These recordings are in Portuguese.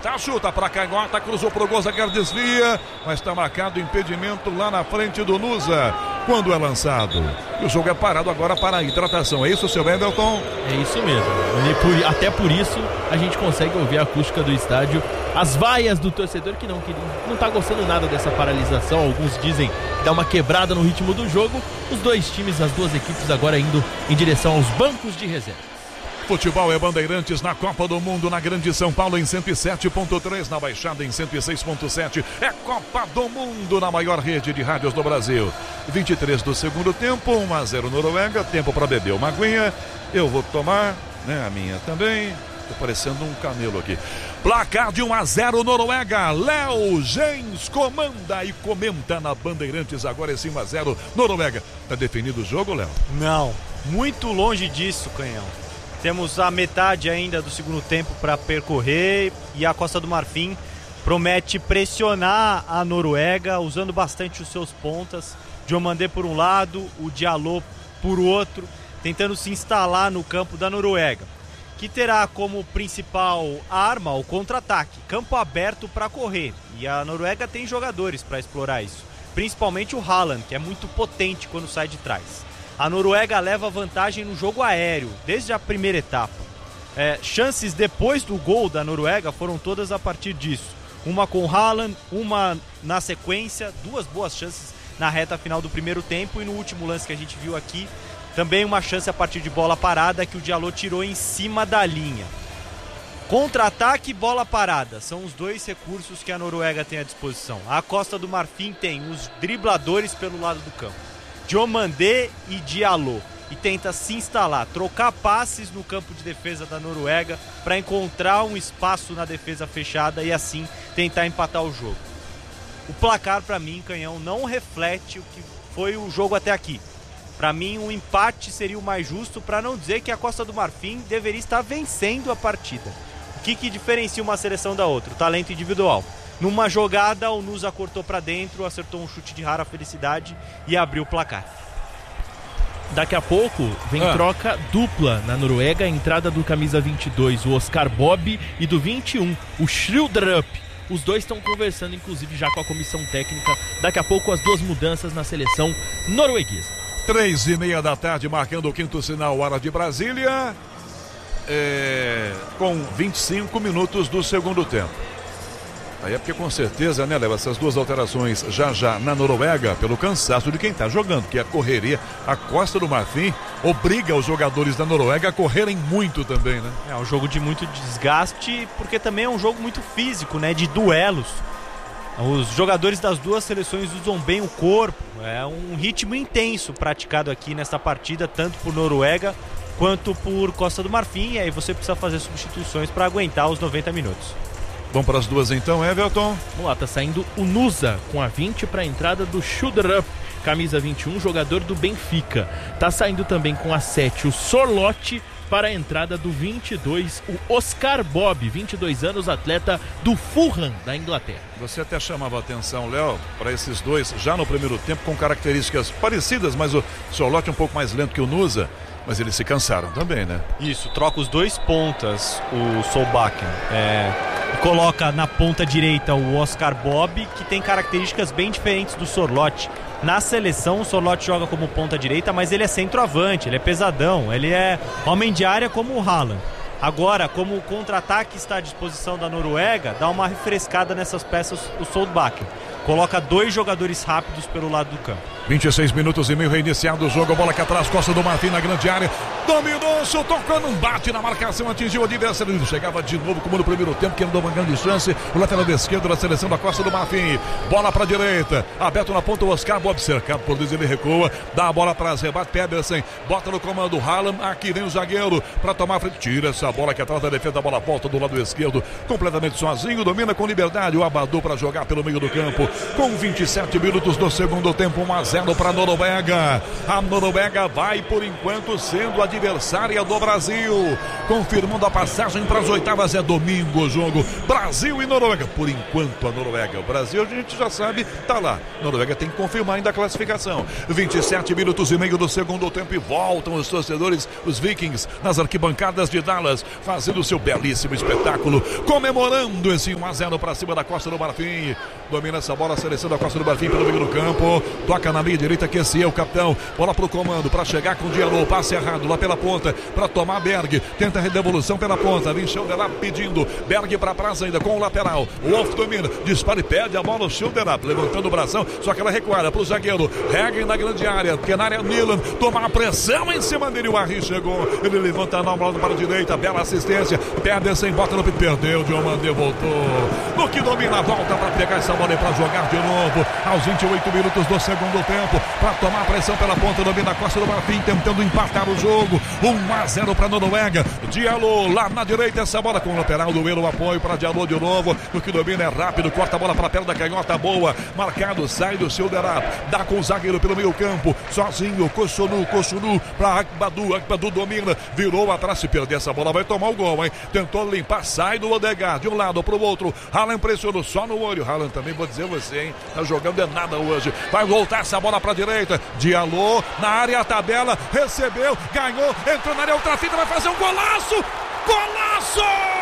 tentar, chuta pra canhota, cruzou pro gol, zagueiro desvia, mas está marcado impedimento lá na frente do Nusa, quando é lançado. E o jogo é parado agora para a hidratação, é isso, seu Endelton? É isso mesmo, até por isso a gente consegue ouvir a acústica do estádio, as vaias do torcedor que não tá gostando nada dessa paralisação. Alguns dizem que dá uma quebrada no ritmo do jogo. Os dois times, as duas equipes agora indo em direção aos bancos de reserva. Futebol é Bandeirantes na Copa do Mundo, na Grande São Paulo em 107.3, na Baixada em 106.7. É Copa do Mundo na maior rede de rádios do Brasil. 23 do segundo tempo, 1-0 Noruega, tempo para beber uma aguinha. Eu vou tomar, né, a minha também. Tô parecendo um camelo aqui. Placar de 1-0 Noruega. Léo Gens comanda e comenta na Bandeirantes. Agora esse 1-0 Noruega. Tá definido o jogo, Léo? Não, muito longe disso, Canhão. Temos a metade ainda do segundo tempo para percorrer e a Costa do Marfim promete pressionar a Noruega, usando bastante os seus pontas. Diomandé por um lado, o Diallo por outro, tentando se instalar no campo da Noruega, que terá como principal arma o contra-ataque, campo aberto para correr. E a Noruega tem jogadores para explorar isso, principalmente o Haaland, que é muito potente quando sai de trás. A Noruega leva vantagem no jogo aéreo, desde a primeira etapa. Chances depois do gol da Noruega foram todas a partir disso. Uma com o Haaland, uma na sequência, duas boas chances na reta final do primeiro tempo, e no último lance que a gente viu aqui, também uma chance a partir de bola parada que o Diallo tirou em cima da linha. Contra-ataque e bola parada são os dois recursos que a Noruega tem à disposição. A Costa do Marfim tem os dribladores pelo lado do campo, Diomandé e Diallo, e tenta se instalar, trocar passes no campo de defesa da Noruega para encontrar um espaço na defesa fechada e assim tentar empatar o jogo. O placar, para mim, Canhão, não reflete o que foi o jogo até aqui. Para mim, um empate seria o mais justo, para não dizer que a Costa do Marfim deveria estar vencendo a partida. O que diferencia uma seleção da outra? O talento individual. Numa jogada, o Nusa cortou para dentro, acertou um chute de rara felicidade e abriu o placar. Daqui a pouco vem troca dupla na Noruega, a entrada do camisa 22, o Oscar Bob, e do 21, o Schildrup. Os dois estão conversando, inclusive, já com a comissão técnica. Daqui a pouco as duas mudanças na seleção norueguesa. 3:30 da tarde, marcando o quinto sinal, hora de Brasília, com 25 minutos do segundo tempo. Aí é porque com certeza, né, leva essas duas alterações já na Noruega, pelo cansaço de quem tá jogando, que é a correria. A Costa do Marfim obriga os jogadores da Noruega a correrem muito também, né? É um jogo de muito desgaste, porque também é um jogo muito físico, né, de duelos. Os jogadores das duas seleções usam bem o corpo. É um ritmo intenso praticado aqui nesta partida, tanto por Noruega quanto por Costa do Marfim, e aí você precisa fazer substituições para aguentar os 90 minutos. Vamos para as duas então, Everton? Vamos lá, tá saindo o Nusa com a 20 para a entrada do Schildrup, camisa 21, jogador do Benfica. Tá saindo também com a 7 o Sorloth, para a entrada do 22, o Oscar Bob, 22 anos, atleta do Fulham, da Inglaterra. Você até chamava a atenção, Léo, para esses dois, já no primeiro tempo, com características parecidas, mas o Sorloth um pouco mais lento que o Nusa, mas eles se cansaram também, né? Isso, troca os dois pontas, o Solbakken, e coloca na ponta direita o Oscar Bob, que tem características bem diferentes do Sorloth. Na seleção, o Sorloth joga como ponta direita, mas ele é centroavante, ele é pesadão, ele é homem de área como o Haaland. Agora, como o contra-ataque está à disposição da Noruega, dá uma refrescada nessas peças o Solbakken. Coloca dois jogadores rápidos pelo lado do campo. 26 minutos e meio, reiniciado o jogo, a bola aqui atrás, Costa do Marfim na grande área, dominou, chutou, quando um bate na marcação, atingiu o adversário, ele chegava de novo como no primeiro tempo, que andou uma grande chance, o lateral esquerdo da seleção da Costa do Marfim, bola para a direita, aberto na ponta o Oscar Bob, cercado por Deus, ele recua, dá a bola atrás, rebate Pedersen, bota no comando o Haaland, aqui vem o zagueiro para tomar a frente, tira essa bola aqui atrás da defesa, a bola volta do lado esquerdo, completamente sozinho, domina com liberdade o Abadou para jogar pelo meio do campo, com 27 minutos do segundo tempo, 1-0 para a Noruega. A Noruega vai, por enquanto, sendo adversária do Brasil, confirmando a passagem para as oitavas. É domingo o jogo, Brasil e Noruega. Por enquanto a Noruega, o Brasil a gente já sabe, tá lá. A Noruega tem que confirmar ainda a classificação. 27 minutos e meio do segundo tempo e voltam os torcedores, os Vikings, nas arquibancadas de Dallas, fazendo o seu belíssimo espetáculo, comemorando esse 1-0 para cima da Costa do Marfim. Domina essa bola a seleção da Costa do Marfim pelo meio do campo, toca na meia direita, que esse é o capitão, bola pro comando, para chegar com o Diallo, passe errado lá pela ponta, para tomar Berg, tenta a redevolução pela ponta, vem Schilderap pedindo, Berg para trás ainda com o lateral, o Wolf domina, dispara e pede a bola, o Schilderap levantando o bração, só que ela recuada pro zagueiro, Hagen na grande área, que na área Nilan, toma a pressão em cima dele, o Arri chegou, ele levanta a bola para a direita, bela assistência, perde sem bota no peito, perdeu, Diomandé voltou, no que domina a volta para pegar essa bola e para jogar de novo, aos 28 minutos do segundo tempo, para tomar a pressão pela ponta, domina a Costa do Marfim, tentando empatar o jogo, 1-0 para a Noruega, Diallo lá na direita, essa bola com o lateral do Euro, apoio para Diallo de novo, no que domina é rápido, corta a bola para a perna da canhota, boa, marcado, sai do Schilderap, dá com o zagueiro pelo meio campo, sozinho, Kossunu para Akbadu domina, virou atrás, se perder essa bola vai tomar o gol, hein, tentou limpar, sai do Odegaard, de um lado para o outro, Haaland pressionou só no olho, Haaland também, vou dizer você, hein, tá jogando é nada hoje, vai voltar essa bola para a direita, Diallo na área, a tabela, recebeu, ganhou, entrou na área, outra fita, vai fazer um golaço, golaço!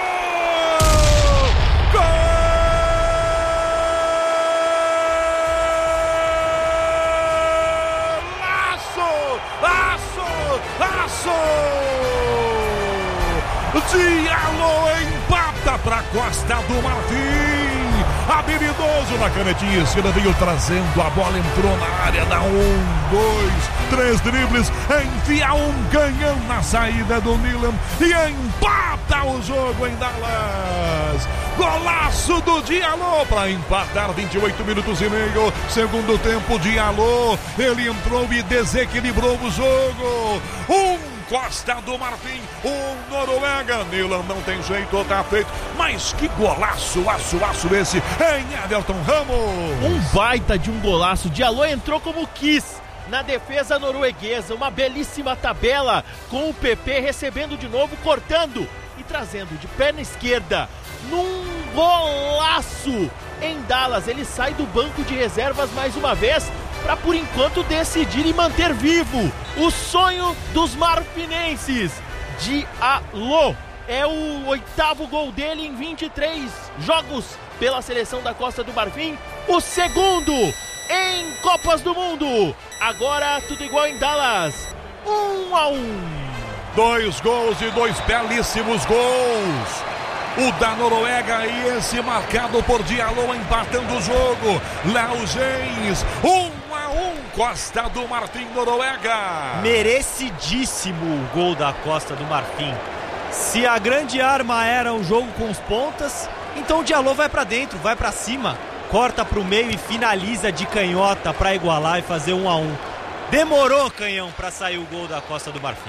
Diallo empata para Costa do Marfim, habilidoso na canetinha esquerda, veio trazendo a bola, entrou na área, dá 1, 2, 3 dribles, enfia um canhão na saída do Nilan e empata o jogo em Dallas. Golaço do Diallo para empatar, 28 minutos e meio, segundo tempo, Diallo, ele entrou e desequilibrou o jogo. Costa do Marfim, Noruega, Nilan não tem jeito, tá feito, mas que golaço, aço esse em Everton Ramos. Um baita de um golaço, Diallo entrou como quis na defesa norueguesa, uma belíssima tabela com o PP recebendo de novo, cortando e trazendo de perna esquerda, num golaço em Dallas. Ele sai do banco de reservas mais uma vez, para por enquanto decidir e manter vivo o sonho dos marfinenses. Diallo é o 8º gol dele em 23 jogos pela seleção da Costa do Marfim, o segundo em Copas do Mundo. Agora tudo igual em Dallas, 1-1. 2 gols e 2 belíssimos gols. O da Noruega e esse marcado por Diallo empatando o jogo. Léo Gens, 1-1, Costa do Marfim, Noruega. Merecidíssimo o gol da Costa do Marfim. Se a grande arma era o jogo com os pontas, então o Diallo vai pra dentro, vai pra cima, corta pro meio e finaliza de canhota pra igualar e fazer 1-1. Demorou, Canhão, pra sair o gol da Costa do Marfim.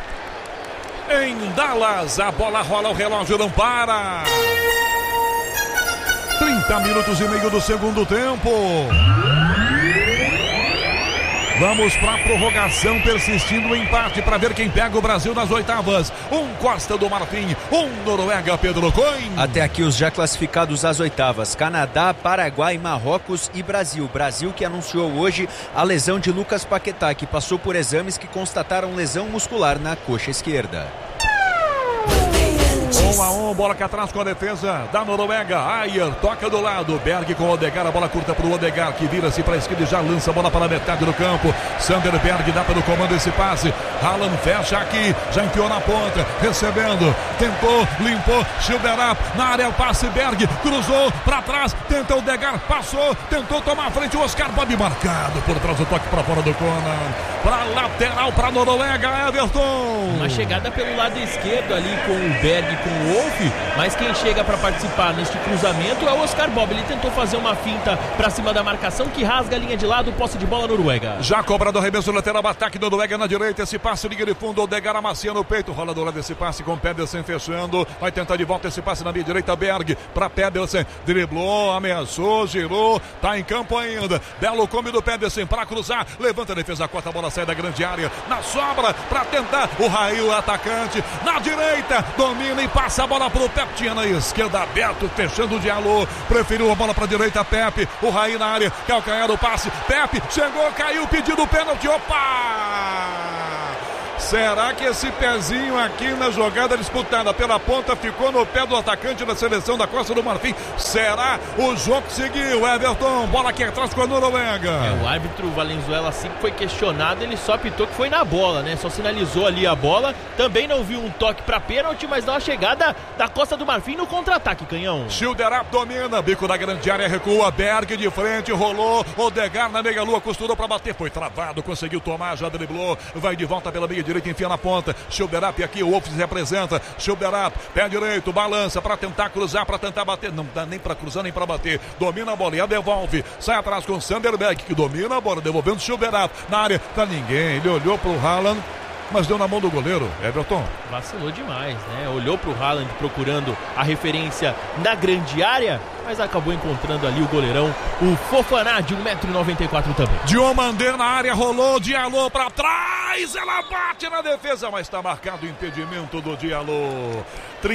Em Dallas, a bola rola, o relógio não para. 30 minutos e meio do segundo tempo. Vamos para a prorrogação, persistindo o empate para ver quem pega o Brasil nas oitavas. Costa do Marfim, Noruega, Pedro Coin. Até aqui os já classificados às oitavas: Canadá, Paraguai, Marrocos e Brasil. Brasil que anunciou hoje a lesão de Lucas Paquetá, que passou por exames que constataram lesão muscular na coxa esquerda. 1-1, bola cá atrás com a defesa da Noruega. Ayer toca do lado, Berg com o Odegaard, a bola curta para o Odegaard, que vira-se para a esquerda e já lança a bola para a metade do campo. Sander Berg dá pelo comando esse passe. Haaland fecha aqui, já enfiou na ponta, recebendo, tentou, limpou, Schilderap na área, o passe, Berg cruzou para trás, tenta o Odegaard, passou, tentou tomar a frente, o Oscar Bob marcado por trás do toque para fora do Conan. Para lateral para a Noruega, Everton. Uma chegada pelo lado esquerdo ali com o Berg com o Wolf, mas quem chega para participar neste cruzamento é o Oscar Bob. Ele tentou fazer uma finta para cima da marcação que rasga a linha de lado, posse de bola Noruega. Já cobrado o arremesso lateral, ataque do Noruega na direita, esse passe liga de fundo, Odegaard amacia no peito, rola do lado desse passe com Pedersen fechando, vai tentar de volta esse passe na minha direita, Berg para Pedersen, driblou, ameaçou, girou, tá em campo ainda, belo come do Pedersen para cruzar, levanta a defesa, corta a bola, sai da grande área, na sobra para tentar, o Raí, o atacante, na direita, domina e passa a bola pro Pepe, tinha na esquerda aberto, fechando o Diallo, preferiu a bola pra direita, Pepe, o Raí na área, calcanhar o passe, Pepe, chegou, caiu, pedido pênalti, opa! Será que esse pezinho aqui na jogada disputada pela ponta ficou no pé do atacante da seleção da Costa do Marfim? Será? O jogo seguiu, Everton, bola aqui atrás com a Noruega. O árbitro Valenzuela, assim que foi questionado, ele só apitou que foi na bola, né? Só sinalizou ali a bola, também não viu um toque pra pênalti, mas dá uma chegada da Costa do Marfim no contra-ataque, Canhão. Schilderap domina, bico da grande área, recua, Berg de frente, rolou, Odegaard na meia-lua, costurou pra bater, foi travado, conseguiu tomar, já driblou, vai de volta pela meia direita, enfia na ponta, Schilderap aqui, o Wolf se representa, Schilderap, pé direito, balança pra tentar cruzar, pra tentar bater, não dá nem pra cruzar nem pra bater, domina a bola e a devolve, sai atrás com o Sanderberg, que domina a bola, devolvendo Schilderap na área, tá ninguém, ele olhou pro Haaland, mas deu na mão do goleiro, Everton. Vacilou demais, né? Olhou pro Haaland procurando a referência na grande área, mas acabou encontrando ali o goleirão, o Fofana de 1,94 m também. Diomandé na área, rolou, Diallo pra trás, ela bate na defesa, mas tá marcado o impedimento do Diallo.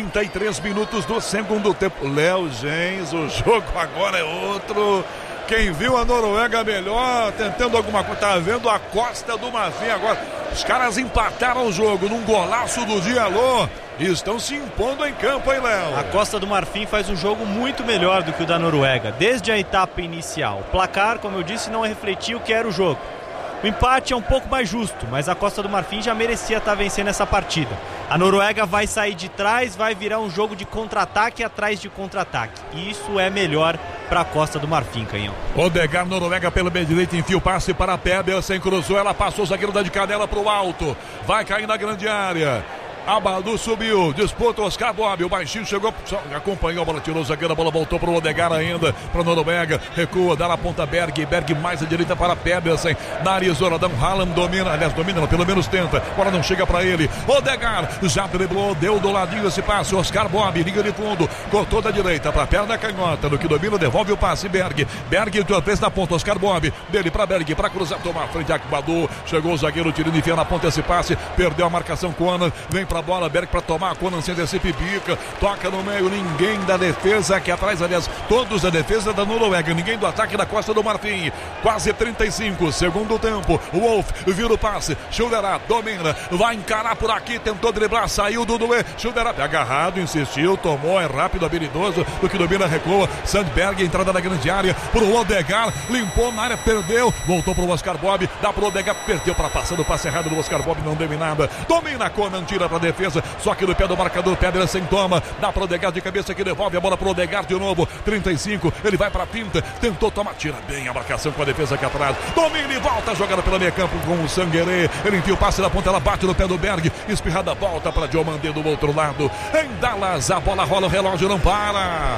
33 minutos do segundo tempo. Léo Gens, o jogo agora é outro. Quem viu a Noruega melhor, tentando alguma coisa, tá vendo a Costa do Marfim agora. Os caras empataram o jogo num golaço do Diallo e estão se impondo em campo, hein, Léo? A Costa do Marfim faz um jogo muito melhor do que o da Noruega, desde a etapa inicial. O placar, como eu disse, não refletia o que era o jogo. O empate é um pouco mais justo, mas a Costa do Marfim já merecia estar vencendo essa partida. A Noruega vai sair de trás, vai virar um jogo de contra-ataque atrás de contra-ataque. E isso é melhor para a Costa do Marfim, Canhão. Odegaard, Noruega pelo meio direito, enfia o passe para a Pedersen, cruzou, ela passou o zagueiro da de Canela para o alto. Vai cair na grande área. Abadu subiu, disputa Oscar Bob, o baixinho chegou, acompanhou a bola, tirou o zagueiro, a bola voltou para o Odegaard ainda, para o Noruega, recua, dá na ponta Berg mais à direita para Pedersen, na área isoladão, Haaland domina, aliás domina, pelo menos tenta, agora não chega para ele, Odegaard já driblou, deu do ladinho esse passe, Oscar Bob, liga de fundo, cortou da direita para a perna canhota, no que domina, devolve o passe, Berg fez na ponta, Oscar Bob, dele para Berg, para cruzar, toma a frente, Abadu, chegou o zagueiro, tirando e enfia na ponta esse passe, perdeu a marcação, Conan, vem para a bola, Berg para tomar, Conan sem descer, pipica, toca no meio, ninguém da defesa aqui atrás, aliás, todos da defesa da Noruega, ninguém do ataque da Costa do Marfim, quase 35, segundo tempo, o Wolf vira o passe, Schilderap domina, vai encarar por aqui, tentou driblar, saiu do Duê, Schilderap agarrado, insistiu, tomou, é rápido, habilidoso, do que domina, recua, Sandberg, entrada na grande área, pro Odegaard, limpou na área, perdeu, voltou pro Oscar Bob, dá pro Odegaard, perdeu para passar do passe errado do Oscar Bob, não deu em nada, domina, Conan, tira pra defesa, só que no pé do marcador, Pedersen toma, dá pro Odegaard de cabeça que devolve a bola pro Odegaard de novo, 35, ele vai pra pinta, tentou tomar, tira bem a marcação com a defesa aqui atrás, domina e volta, jogada pelo meio campo com o Sanguerê, ele enfia o passe na ponta, ela bate no pé do Berg, espirrada, volta pra Diomandé do outro lado, em Dallas, a bola rola, o relógio não para.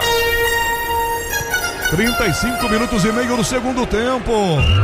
35 minutos e meio no segundo tempo.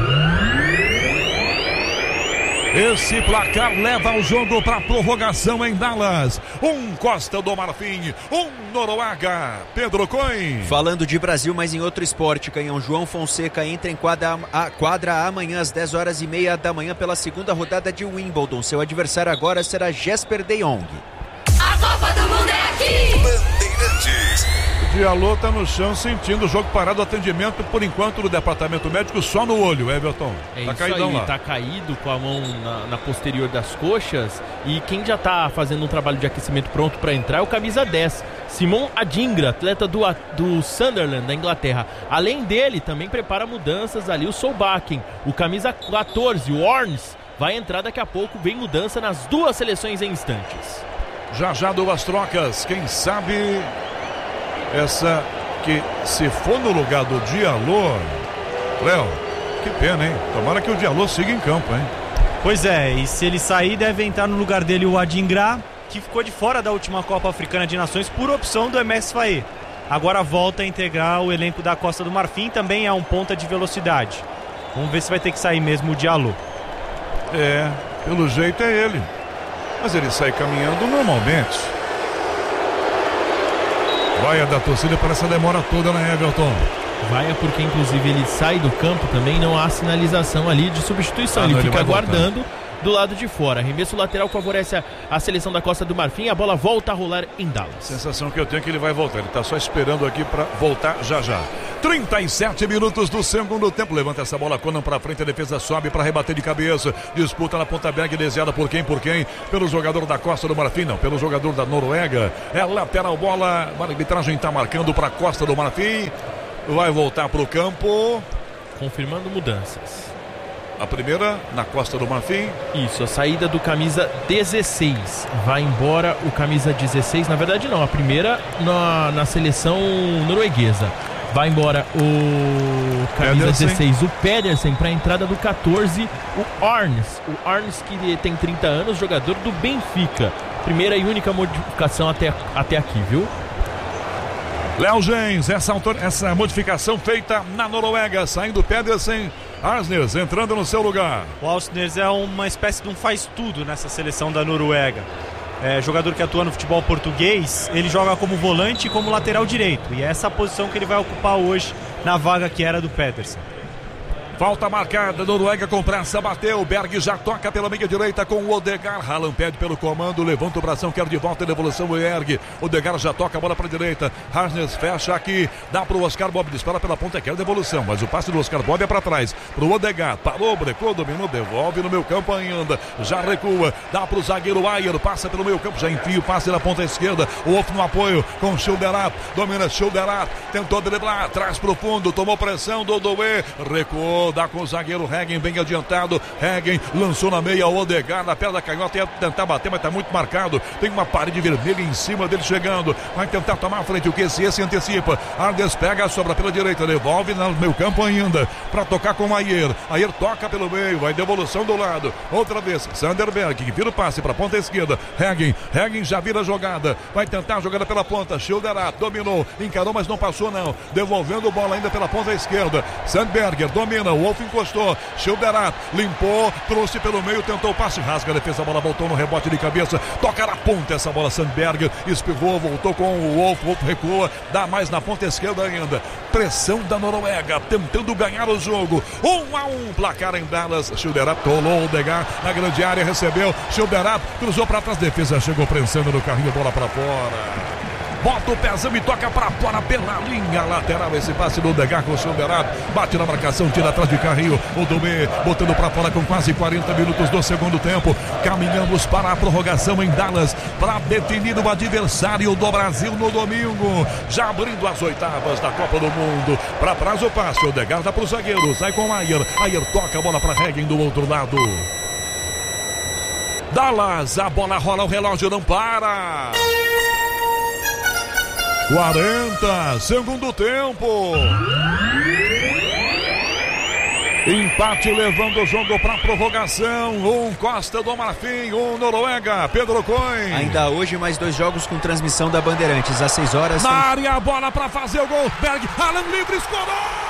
Esse placar leva o jogo para prorrogação em Dallas. Costa do Marfim, Noruega. Pedro Coin. Falando de Brasil, mas em outro esporte, Canhão, João Fonseca entra em quadra amanhã às 10h30 da manhã pela segunda rodada de Wimbledon. Seu adversário agora será Jesper de Jong. A Copa do Mundo é aqui! Bandeirantes. Diallo tá no chão sentindo o jogo parado, atendimento por enquanto do departamento médico só no olho, Everton. É tá isso caidão aí, lá. tá caído com a mão na posterior das coxas, e quem já tá fazendo um trabalho de aquecimento pronto para entrar é o camisa 10, Simon Adingra, atleta do Sunderland, da Inglaterra. Além dele, também prepara mudanças ali o Solbakken, o camisa 14, o Orns, vai entrar daqui a pouco, vem mudança nas duas seleções em instantes. Já duas trocas, quem sabe essa que se for no lugar do Diallo, Léo, que pena, hein? Tomara que o Diallo siga em campo, hein? Pois é, e se ele sair, deve entrar no lugar dele o Adingra, que ficou de fora da última Copa Africana de Nações por opção do MS Faé. Agora volta a integrar o elenco da Costa do Marfim, também é um ponta de velocidade. Vamos ver se vai ter que sair mesmo o Diallo. Pelo jeito é ele. Mas ele sai caminhando normalmente. Vai a da torcida para essa demora toda, né, Everton? Vai, porque inclusive ele sai do campo também, não há sinalização ali de substituição. Ele fica aguardando do lado de fora. Arremesso lateral favorece a seleção da Costa do Marfim. A bola volta a rolar em Dallas. Sensação que eu tenho é que ele vai voltar. Ele está só esperando aqui para voltar já. 37 minutos do segundo tempo. Levanta essa bola, Conan para frente. A defesa sobe para rebater de cabeça. Disputa na ponta Berg, desviada por quem? Pelo jogador da Costa do Marfim, não. Pelo jogador da Noruega. É lateral, bola. A arbitragem está marcando para a Costa do Marfim. Vai voltar para o campo. Confirmando mudanças. A primeira na Costa do Marfim. Isso, a saída do camisa 16. Vai embora o camisa 16. Na verdade não, a primeira na seleção norueguesa. Vai embora o camisa Pedersen. 16, o Pedersen, para a entrada do 14, o Arnes. O Arnes, que tem 30 anos, jogador do Benfica. Primeira e única modificação até aqui, viu? Léo Gens, essa modificação feita na Noruega, saindo Pedersen, Arsnes entrando no seu lugar. O Arsnes é uma espécie de um faz-tudo nessa seleção da Noruega. Jogador que atua no futebol português, ele joga como volante e como lateral direito. E é essa a posição que ele vai ocupar hoje na vaga que era do Pedersen. Falta marcada, Noruega com pressa, bateu, Berg já toca pela meia direita com o Odegaard, Haaland pede pelo comando, levanta o bração, quer de volta, devolução, o ergue, Odegaard já toca a bola para a direita, Arsnes fecha aqui, dá para o Oscar Bob, dispara pela ponta, quer devolução, mas o passe do Oscar Bob é para trás, para o Odegaard, parou, brecou, dominou, devolve no meio campo ainda, já recua, dá para o zagueiro Ayer, passa pelo meio campo, já enfia o passe na ponta esquerda, o Wolf no apoio, com Schilderat, domina Schilderat, tentou driblar, traz para o fundo, tomou pressão, Dodoé, recuou, dá com o zagueiro Heggen, bem adiantado, Heggen lançou na meia, o Odegaard na perna da canhota, ia tentar bater, mas está muito marcado, tem uma parede vermelha em cima dele chegando, vai tentar tomar a frente, o que se antecipa, Ardes pega, sobra pela direita, devolve no meio campo ainda, para tocar com o Ayer toca pelo meio, vai devolução do lado, outra vez, Sanderberg, que vira o passe para a ponta esquerda, Heggen já vira a jogada, vai tentar a jogada pela ponta, Schilderat dominou, encarou, mas não passou não, devolvendo bola ainda pela ponta esquerda, Sandberger domina, o Wolf encostou, Schilderat limpou, trouxe pelo meio, tentou o passe, rasga a defesa, a bola voltou no rebote de cabeça, toca na ponta essa bola, Sandberger espivou, voltou com o Wolf recua, dá mais na ponta esquerda ainda, pressão da Noruega, tentando ganhar o jogo, 1-1, placar em Dallas, Schilderat tolou o Odegaard na grande área, recebeu, Schilderat cruzou para trás, defesa chegou prensando no carrinho, bola para fora. Bota o pezão e toca para fora pela linha lateral. Esse passe do Odegaard com o Schilderat. Bate na marcação, tira atrás de carrinho. O Domê botando para fora com quase 40 minutos do segundo tempo. Caminhamos para a prorrogação em Dallas para definir o adversário do Brasil no domingo. Já abrindo as oitavas da Copa do Mundo. Para trás o passe. O Odegaard dá para o zagueiro. Sai com o Ayer. Ayer toca a bola para Heggen do outro lado. Dallas, a bola rola, o relógio não para. 40, segundo tempo. Empate levando o jogo para prorrogação. Costa do Marfim, Noruega. Pedro Cohen. Ainda hoje mais 2 jogos com transmissão da Bandeirantes. Às 6 horas. Na área, a bola para fazer o gol. Berg, Haaland livre, escorou!